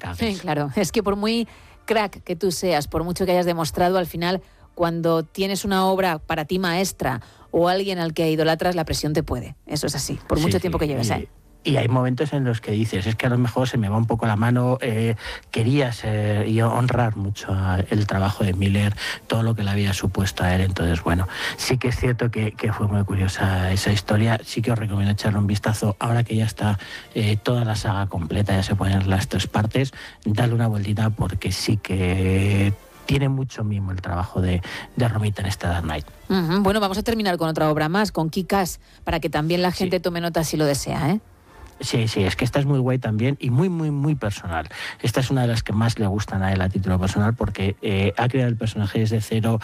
acabes. Claro, es que por muy crack que tú seas, por mucho que hayas demostrado, al final, cuando tienes una obra para ti maestra o alguien al que idolatras, la presión te puede. Eso es así, por mucho tiempo que lleves. Y hay momentos en los que dices, es que a lo mejor se me va un poco la mano, quería ser y honrar mucho el trabajo de Miller, todo lo que le había supuesto a él. Entonces, bueno, sí que es cierto que fue muy curiosa esa historia. Sí que os recomiendo echarle un vistazo. Ahora que ya está toda la saga completa, ya se ponen las 3 partes, dale una vueltita porque sí que tiene mucho mimo el trabajo de Romita en este Dark Knight. Bueno, vamos a terminar con otra obra más, con Kick-Ass, para que también la gente tome nota si lo desea, ¿eh? Sí, es que esta es muy guay también y muy, muy, muy personal. Esta es una de las que más le gustan a él a título personal porque ha creado el personaje desde cero.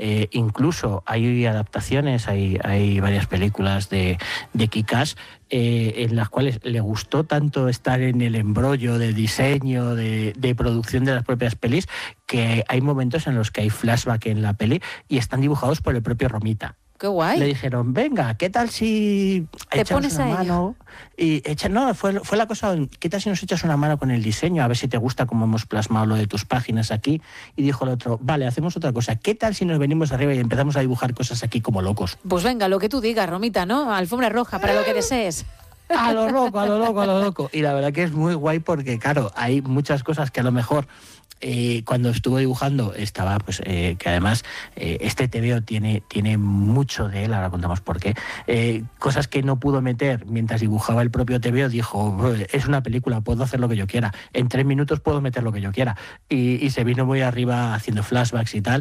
Incluso hay adaptaciones, hay varias películas de Kick-Ass en las cuales le gustó tanto estar en el embrollo de diseño, de producción de las propias pelis, que hay momentos en los que hay flashback en la peli y están dibujados por el propio Romita. ¡Qué guay! Le dijeron, venga, ¿qué tal si echamos una mano? Y fue la cosa, ¿qué tal si nos echas una mano con el diseño? A ver si te gusta cómo hemos plasmado lo de tus páginas aquí. Y dijo el otro, vale, hacemos otra cosa. ¿Qué tal si nos venimos arriba y empezamos a dibujar cosas aquí como locos? Pues venga, lo que tú digas, Romita, ¿no? Alfombra roja, para lo que desees. A lo loco, a lo loco, a lo loco. Y la verdad que es muy guay porque, claro, hay muchas cosas que a lo mejor cuando estuvo dibujando estaba, pues, que además este TVO tiene mucho de él, ahora contamos por qué, cosas que no pudo meter mientras dibujaba el propio TVO, dijo, es una película, puedo hacer lo que yo quiera, en 3 minutos puedo meter lo que yo quiera, y se vino muy arriba haciendo flashbacks y tal,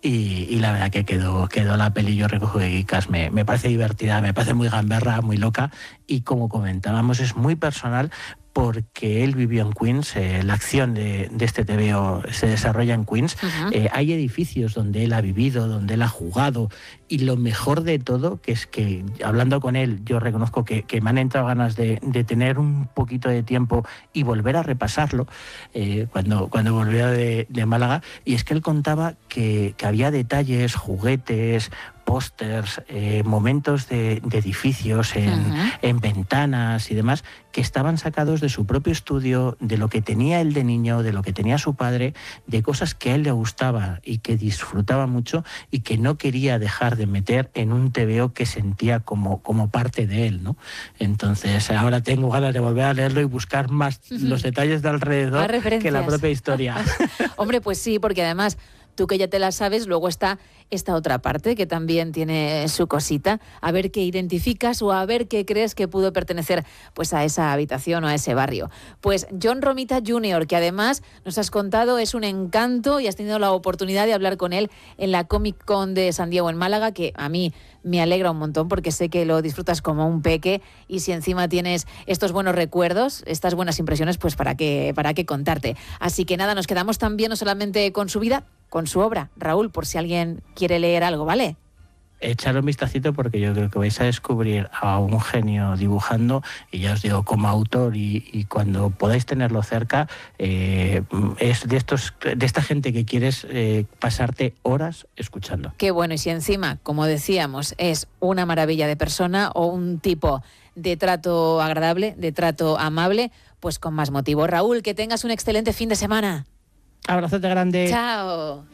y la verdad que quedó la peli. Yo recojo de Kick-Ass, me parece divertida, me parece muy gamberra, muy loca, y como comentábamos, es muy personal, porque él vivió en Queens, la acción de este TVO se desarrolla en Queens. Hay edificios donde él ha vivido, donde él ha jugado, y lo mejor de todo, que es que hablando con él, yo reconozco que me han entrado ganas de tener un poquito de tiempo y volver a repasarlo, cuando volvió de Málaga, y es que él contaba que había detalles, juguetes, pósters, momentos de edificios en ventanas y demás, que estaban sacados de su propio estudio, de lo que tenía él de niño, de lo que tenía su padre, de cosas que a él le gustaba y que disfrutaba mucho y que no quería dejar de meter en un TVO que sentía como parte de él, ¿no? Entonces ahora tengo ganas de volver a leerlo y buscar más los detalles de alrededor que la propia historia. Hombre, pues sí, porque además tú que ya te la sabes, luego está esta otra parte que también tiene su cosita, a ver qué identificas o a ver qué crees que pudo pertenecer pues a esa habitación o a ese barrio. Pues John Romita Jr., que además nos has contado es un encanto y has tenido la oportunidad de hablar con él en la Comic Con de San Diego en Málaga, que a mí me alegra un montón porque sé que lo disfrutas como un peque, y si encima tienes estos buenos recuerdos, estas buenas impresiones, pues para qué contarte. Así que nada, nos quedamos también no solamente con su vida, con su obra. Raúl, por si alguien quiere leer algo, ¿vale? Echar un vistacito porque yo creo que vais a descubrir a un genio dibujando, y ya os digo, como autor, y cuando podáis tenerlo cerca, es de esta gente que quieres pasarte horas escuchando. Qué bueno, y si encima, como decíamos, es una maravilla de persona o un tipo de trato agradable, de trato amable, pues con más motivo. Raúl, que tengas un excelente fin de semana. Abrazote grande. Chao.